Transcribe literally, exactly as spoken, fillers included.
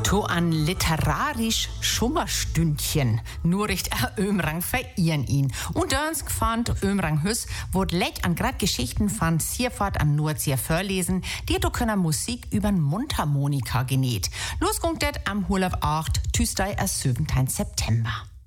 To an literarisch Schummerstündchen. Nur recht Ömrang verehren ihn. Und uns fand Ömrang Hüss, wo lett an grad Geschichten von Sierfahrt an Nordsee vorlesen, die do können Musik übern Mundharmonika genäht. Los gungt det am Urlaub acht, Tüstei am siebenten September.